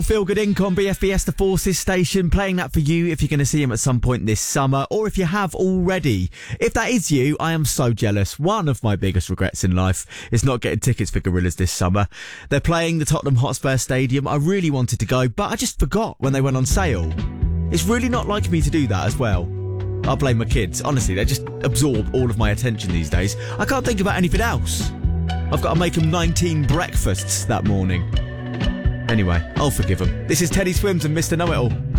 Feel Good Inc on BFBS The Forces station, playing that for you if you're going to see him at some point this summer, or if you have already. If that is you, I am so jealous. One of my biggest regrets in life is not getting tickets for Gorillaz this summer. They're playing the Tottenham Hotspur Stadium. I really wanted to go, but I just forgot when they went on sale. It's really not like me to do that as well. I blame my kids. Honestly, they just absorb all of my attention these days. I can't think about anything else. I've got to make them 19 breakfasts that morning. Anyway, I'll forgive them. This is Teddy Swims and Mr. Know-It-All.